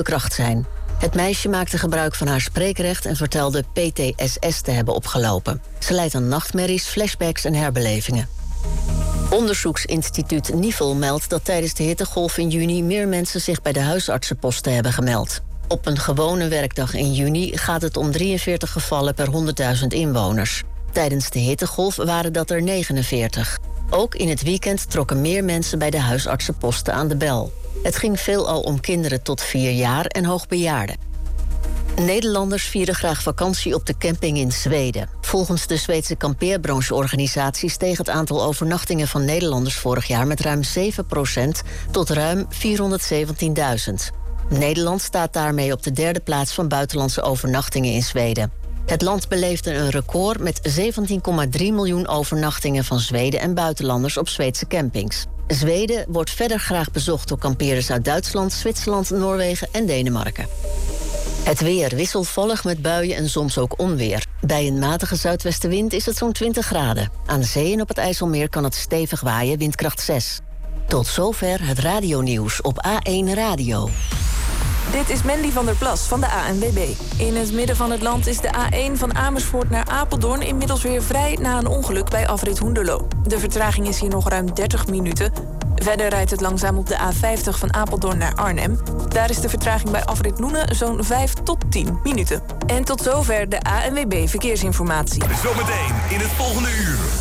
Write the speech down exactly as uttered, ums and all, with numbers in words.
bekracht zijn. Het meisje maakte gebruik van haar spreekrecht en vertelde P T S S te hebben opgelopen. Ze lijdt aan nachtmerries, flashbacks en herbelevingen. Onderzoeksinstituut Nivel meldt dat tijdens de hittegolf in juni meer mensen zich bij de huisartsenposten hebben gemeld. Op een gewone werkdag in juni gaat het om drieënveertig gevallen per honderdduizend inwoners. Tijdens de hittegolf waren dat er negenenveertig. Ook in het weekend trokken meer mensen bij de huisartsenposten aan de bel. Het ging veelal om kinderen tot vier jaar en hoogbejaarden. Nederlanders vieren graag vakantie op de camping in Zweden. Volgens de Zweedse kampeerbrancheorganisatie steeg het aantal overnachtingen van Nederlanders vorig jaar met ruim zeven procent tot ruim vierhonderdzeventienduizend. Nederland staat daarmee op de derde plaats van buitenlandse overnachtingen in Zweden. Het land beleefde een record met zeventien komma drie miljoen overnachtingen van Zweden en buitenlanders op Zweedse campings. Zweden wordt verder graag bezocht door kampeerders uit Duitsland, Zwitserland, Noorwegen en Denemarken. Het weer wisselvallig met buien en soms ook onweer. Bij een matige zuidwestenwind is het zo'n twintig graden. Aan zee en op het IJsselmeer kan het stevig waaien, windkracht zes. Tot zover het radionieuws op A één Radio. Dit is Mandy van der Plas van de A N W B. In het midden van het land is de A één van Amersfoort naar Apeldoorn inmiddels weer vrij na een ongeluk bij afrit Hoenderloo. De vertraging is hier nog ruim dertig minuten. Verder rijdt het langzaam op de A vijftig van Apeldoorn naar Arnhem. Daar is de vertraging bij afrit Loenen zo'n vijf tot tien minuten. En tot zover de A N W B Verkeersinformatie. Zometeen in het volgende uur.